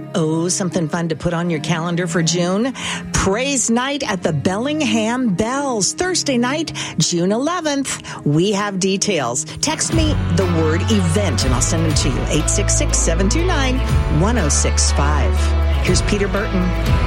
Oh, something fun to put on your calendar for June? Praise Night at the Bellingham Bells, Thursday night, June 11th. We have details. Text me the word event and I'll send them to you. 866-729-1065. Here's Peter Burton.